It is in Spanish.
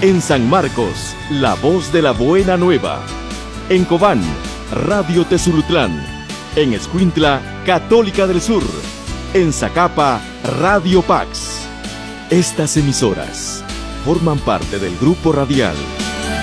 En San Marcos, La Voz de la Buena Nueva. En Cobán, Radio Tezurutlán. En Escuintla, Católica del Sur. En Zacapa, Radio Pax. Estas emisoras forman parte del grupo radial